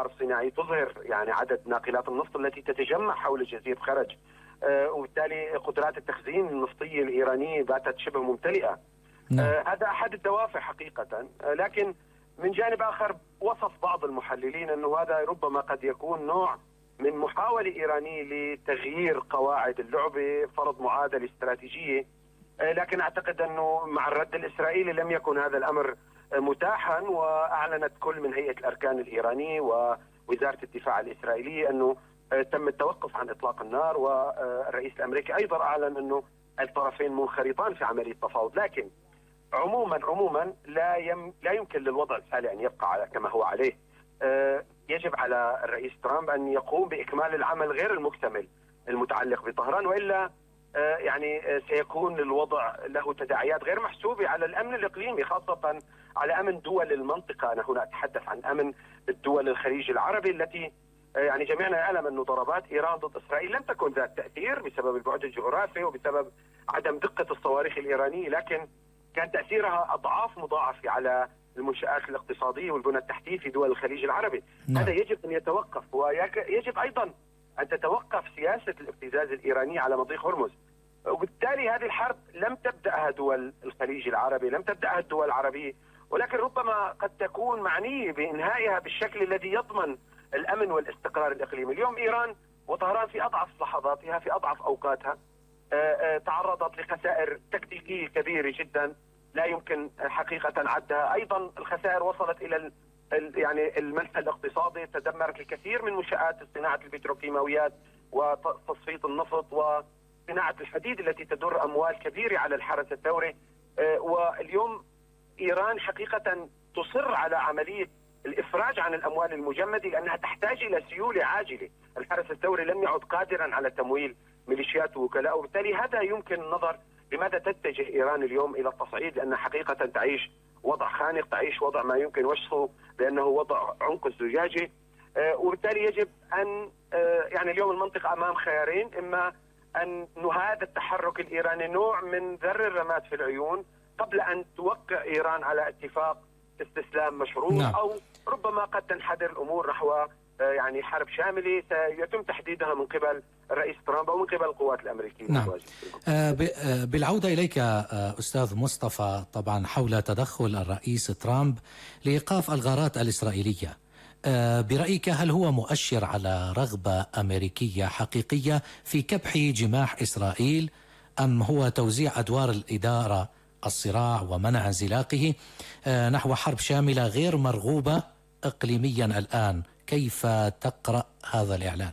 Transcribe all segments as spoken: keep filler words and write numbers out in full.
الأقمار الصناعية تظهر يعني عدد ناقلات النفط التي تتجمع حول جزيرة خرج، وبالتالي قدرات التخزين النفطية الإيرانية باتت شبه ممتلئة. نعم. هذا أحد الدوافع حقيقة، لكن من جانب آخر وصف بعض المحللين أنه هذا ربما قد يكون نوع من محاولة إيرانية لتغيير قواعد اللعبة، فرض معادلة استراتيجية. لكن أعتقد أنه مع الرد الإسرائيلي لم يكن هذا الأمر متاحا، وأعلنت كل من هيئة الأركان الإيرانية ووزارة الدفاع الإسرائيلية أنه تم التوقف عن إطلاق النار، والرئيس الأمريكي أيضا أعلن أنه الطرفين منخرطان في عملية تفاوض. لكن عموما عموما لا يم لا يمكن للوضع الحالي أن يبقى على كما هو عليه. يجب على الرئيس ترامب أن يقوم بإكمال العمل غير المكتمل المتعلق بطهران، وإلا يعني سيكون الوضع له تداعيات غير محسوبة على الأمن الإقليمي، خاصة على أمن دول المنطقة. أنا هنا أتحدث عن أمن الدول الخليج العربي التي يعني جميعنا يعلم أن ضربات إيران ضد إسرائيل لم تكن ذات تأثير بسبب البعد الجغرافي وبسبب عدم دقة الصواريخ الإيرانية، لكن كان تأثيرها أضعاف مضاعفة على المنشآت الاقتصادية والبنى التحتية في دول الخليج العربي. نعم. هذا يجب أن يتوقف، ويجب أيضا أن تتوقف سياسة الابتزاز الإيرانية على مضيق هرمز. وبالتالي هذه الحرب لم تبدأها دول الخليج العربي، لم تبدأها الدول العربية، ولكن ربما قد تكون معنية بإنهائها بالشكل الذي يضمن الأمن والاستقرار الإقليمي. اليوم إيران وطهران في أضعف لحظاتها، في أضعف أوقاتها، تعرضت لخسائر تكتيكية كبيرة جدا لا يمكن حقيقة عدها. أيضا الخسائر وصلت إلى يعني المنحى الاقتصادي، تدمرت الكثير من منشآت صناعة البتروكيماويات وتصفية النفط وصناعة الحديد التي تدر أموال كبيرة على الحرس الثوري. واليوم إيران حقيقة تصر على عملية الإفراج عن الأموال المجمدة لأنها تحتاج إلى سيولة عاجلة. الحرس الثوري لم يعد قادرا على تمويل ميليشيات ووكلاء، وبالتالي هذا يمكن النظر لماذا تتجه إيران اليوم إلى التصعيد، لأنها حقيقة تعيش وضع خانق، تعيش وضع ما يمكن وصفه بأنه وضع عنق الزجاجة. وبالتالي يجب أن يعني اليوم المنطقة أمام خيارين، إما أن هذا التحرك الإيراني نوع من ذر الرماد في العيون قبل أن توقع إيران على اتفاق استسلام مشروط. نعم. أو ربما قد تنحدر الأمور نحو يعني حرب شاملة سيتم تحديدها من قبل الرئيس ترامب أو من قبل القوات الأمريكية. نعم. بالعودة إليك أستاذ مصطفى، طبعا حول تدخل الرئيس ترامب لإيقاف الغارات الإسرائيلية، برأيك هل هو مؤشر على رغبة أمريكية حقيقية في كبح جماح إسرائيل، أم هو توزيع أدوار الإدارة الصراع ومنع انزلاقه نحو حرب شاملة غير مرغوبة إقليميا الآن؟ كيف تقرأ هذا الإعلان؟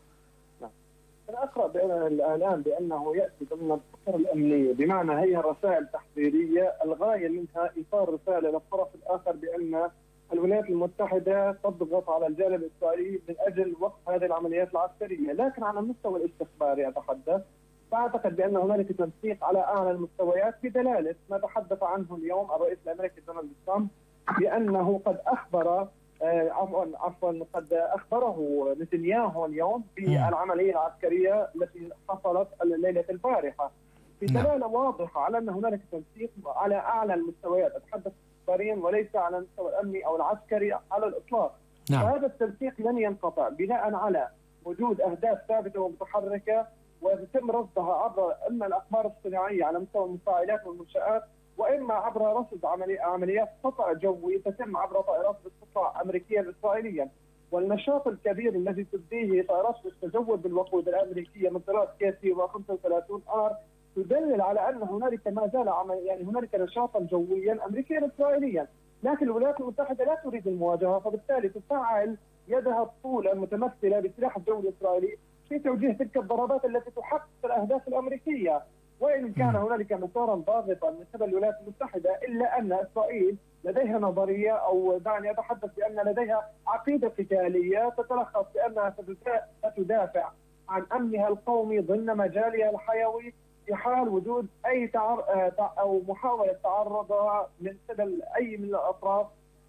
أنا أقرأ الإعلان بأنه يأتي ضمن الخطر الأمنية، بمعنى هي رسائل تحذيرية الغاية منها إيصال رسالة للطرف الآخر بأن الولايات المتحدة تضغط على الجانب الإسرائيلي من أجل وقف هذه العمليات العسكرية. لكن على المستوى الاستخباري أتحدث، فأعتقد بأن هنالك تنسيق على أعلى المستويات بدلالة ما تحدث عنه اليوم الرئيس الأمريكي دونالد ترامب بأنه قد أخبر آه عفوا عفوا قد أخبره نتنياهو اليوم بالعملية العسكرية التي حصلت الليلة البارحة، في دلالة واضحة على أن هنالك تنسيق على أعلى المستويات، أتحدث استخباريا وليس على المستوى الأمني أو العسكري على الإطلاق. نعم. فهذا التنسيق لن ينقطع بناء على وجود أهداف ثابتة ومتحركة ويتم رصدها عبر إما الأقمار الصناعية على مستوى المفاعلات والمنشآت، وإما عبر رصد عملي عمليات قطع جوي تتم عبر طائرات استطلاع أمريكية إسرائيليا. والنشاط الكبير الذي تبديه طائرات التجول بالوقود الأمريكية من طائرات كيسي وخمسة وثلاثين آر تدلل على أن هنالك ما زال عمل يعني هنالك نشاطا جويا أمريكيا إسرائيليا، لكن الولايات المتحدة لا تريد المواجهة، فبالتالي تفعل يدها الطولة المتمثلة بالسلاح الجوي الإسرائيلي في توجيه تلك الضربات التي تحقق الأهداف الأمريكية. وإن كان هنالك مسارا ضاغطا من قبل الولايات المتحدة، إلا أن إسرائيل لديها نظرية أو دعني أتحدث بأن لديها عقيدة قتالية تتلخص بأنها ستدافع عن أمنها القومي ضمن مجالها الحيوي في حال وجود أي تعر... أو محاولة تعرض من قبل أي من الأطراف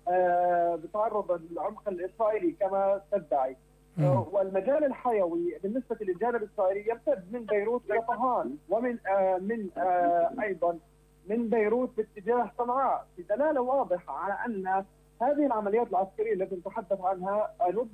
بتعرض للعمق الإسرائيلي كما تدعي. والمجال الحيوي بالنسبة للجانب الإسرائيلي يمتد من بيروت إلى طهران، ومن آه من آه أيضا من بيروت باتجاه صنعاء، في دلالة واضحة على أن هذه العمليات العسكرية التي نتحدث عنها